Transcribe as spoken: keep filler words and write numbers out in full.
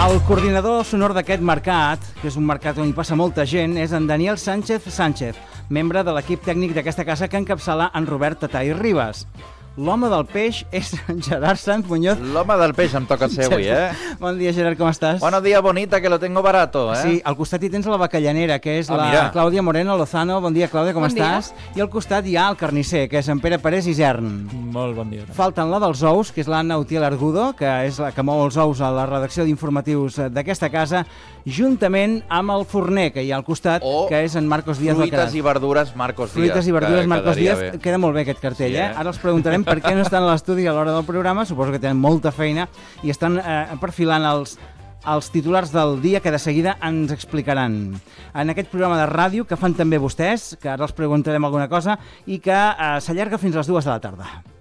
El coordinador sonor d'aquest mercat, que és un mercat on hi passa molta gent, és en Daniel Sánchez Sánchez, membre de l'equip tècnic d'aquesta casa que encapçala en Robert Tatay Ribas. L'home del peix és en Gerard Sanz Muñoz. L'home del peix em toca ser avui, eh? Bon dia, Gerard, com estàs? Buenos días, bonita, que lo tengo barato, eh? Sí, al costat hi tens la bacallanera, que és Ah, la mira. Clàudia Moreno Lozano. Bon dia, Clàudia, com Bon dia. estàs? I al costat hi ha el carnisser, que és en Pere Parés Isern. Molt bon dia. Falten la dels ous, que és l'Anna Utiel Argudo, que és la que mou els ous a la redacció d'informatius d'aquesta casa, juntament amb el forner, que hi ha al costat, O que és en Marcos Díaz Fruites Alcaraz. i verdures, Marcos Díaz. Fruites i verdures, que Marcos quedaria Díaz. bé. Queda molt bé aquest cartell, Sí, eh? eh? Ara els preguntarem per què no estan a l'estudi a l'hora del programa. Suposo que tenen molta feina i estan eh, perfilant els, els titulars del dia que de seguida ens explicaran. En aquest programa de ràdio que fan també vostès, que ara els preguntarem alguna cosa, i que eh, s'allarga fins a les dues de la tarda.